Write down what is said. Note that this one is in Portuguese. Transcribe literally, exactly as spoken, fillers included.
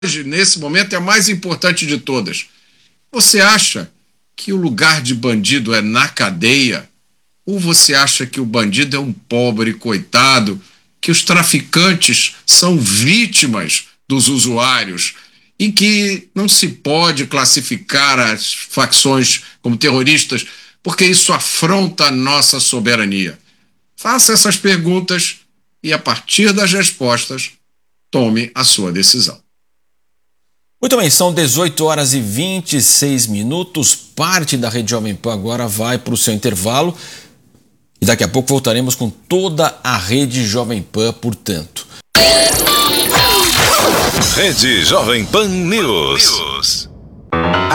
hoje, nesse momento, é a mais importante de todas. Você acha que o lugar de bandido é na cadeia? Ou você acha que o bandido é um pobre coitado, que os traficantes são vítimas dos usuários e que não se pode classificar as facções como terroristas porque isso afronta a nossa soberania? Faça essas perguntas e, a partir das respostas, tome a sua decisão. Muito bem, são dezoito horas e vinte e seis minutos. Parte da Rede Jovem Pan agora vai para o seu intervalo. E daqui a pouco voltaremos com toda a Rede Jovem Pan, portanto. Rede Jovem Pan News.